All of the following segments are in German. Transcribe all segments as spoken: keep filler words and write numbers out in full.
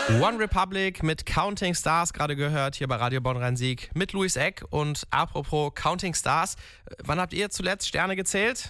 One Republic mit Counting Stars gerade gehört hier bei Radio Bonn-Rhein-Sieg mit Luis Eck. Und apropos Counting Stars, wann habt ihr zuletzt Sterne gezählt?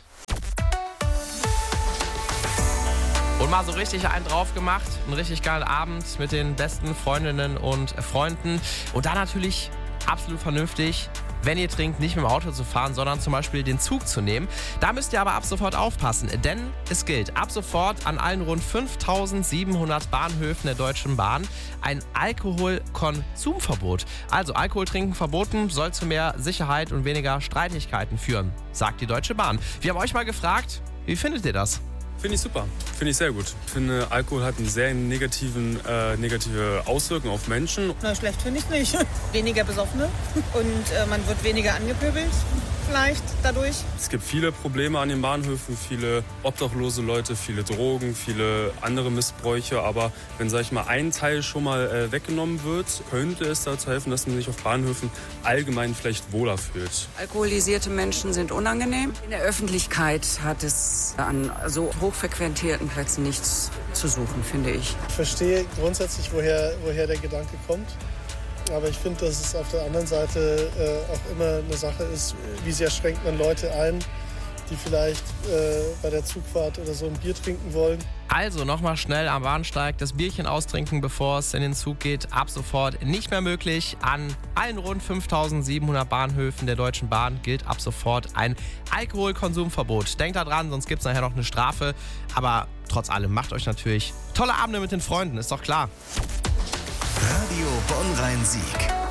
Und mal so richtig einen drauf gemacht, einen richtig geilen Abend mit den besten Freundinnen und Freunden. Und da natürlich absolut vernünftig, wenn ihr trinkt, nicht mit dem Auto zu fahren, sondern zum Beispiel den Zug zu nehmen. Da müsst ihr aber ab sofort aufpassen, denn es gilt ab sofort an allen rund fünftausendsiebenhundert Bahnhöfen der Deutschen Bahn ein Alkoholkonsumverbot. Also Alkohol trinken verboten, soll zu mehr Sicherheit und weniger Streitigkeiten führen, sagt die Deutsche Bahn. Wir haben euch mal gefragt, wie findet ihr das? Finde ich super, finde ich sehr gut. Ich finde, Alkohol hat eine sehr negativen, äh, negative Auswirkung auf Menschen. Na, schlecht finde ich nicht. Weniger Besoffene und äh, man wird weniger angepöbelt, vielleicht dadurch. Es gibt viele Probleme an den Bahnhöfen, viele obdachlose Leute, viele Drogen, viele andere Missbräuche. Aber wenn, sag ich mal, ein Teil schon mal äh, weggenommen wird, könnte es dazu helfen, dass man sich auf Bahnhöfen allgemein vielleicht wohler fühlt. Alkoholisierte Menschen sind unangenehm. In der Öffentlichkeit hat es an so hochfrequentierten Plätzen nichts zu suchen, finde ich. Ich verstehe grundsätzlich, woher, woher der Gedanke kommt. Aber ich finde, dass es auf der anderen Seite äh, auch immer eine Sache ist, wie sehr schränkt man Leute ein, die vielleicht äh, bei der Zugfahrt oder so ein Bier trinken wollen. Also nochmal schnell am Bahnsteig das Bierchen austrinken, bevor es in den Zug geht. Ab sofort nicht mehr möglich. An allen rund fünftausendsiebenhundert Bahnhöfen der Deutschen Bahn gilt ab sofort ein Alkoholkonsumverbot. Denkt da dran, sonst gibt es nachher noch eine Strafe. Aber trotz allem, macht euch natürlich tolle Abende mit den Freunden, ist doch klar. Radio Bonn-Rhein-Sieg.